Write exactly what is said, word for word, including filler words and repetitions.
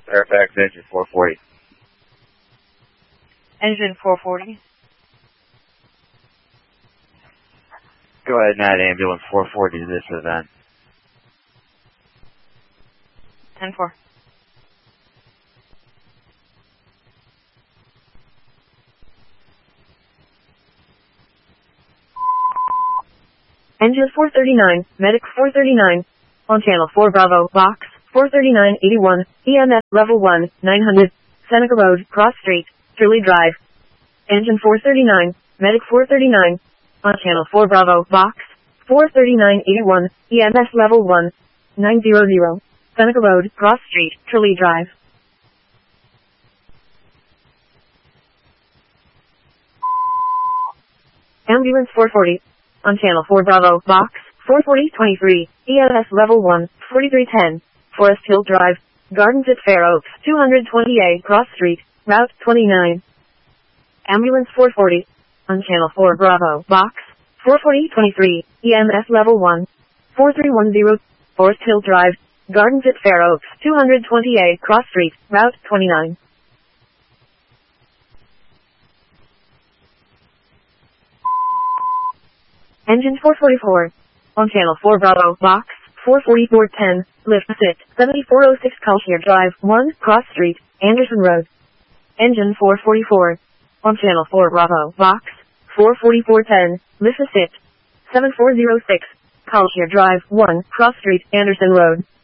Fairfax engine four forty. Engine four forty. Go ahead and add ambulance four forty to this event. ten four. Engine four thirty-nine, Medic four thirty-nine, on channel four Bravo, box four thirty-nine eighty-one, E M S level one, nine hundred, Seneca Road, Cross Street, Turley Drive. Engine four thirty-nine, Medic four thirty-nine, on channel four Bravo, box four thirty-nine eighty-one, E M S level one, nine hundred, Seneca Road, Cross Street, Turley Drive. Ambulance four forty, on channel four Bravo, box four forty twenty-three, E M S level one, forty-three ten, Forest Hill Drive, Gardens at Fair Oaks, two twenty A Cross Street, Route twenty-nine. Ambulance four forty, on channel four Bravo, box four forty twenty-three, E M S level one, forty-three ten, Forest Hill Drive, Gardens at Fair Oaks, two twenty A Cross Street, Route twenty-nine. Engine four forty-four, on channel four Bravo, box four forty-four ten, lift sit, seventy-four oh six Calshire Drive, one, Cross Street, Anderson Road. Engine four forty-four, on channel four Bravo, box four forty-four ten, lift sit, seventy-four oh six, Calshire Drive, one, Cross Street, Anderson Road.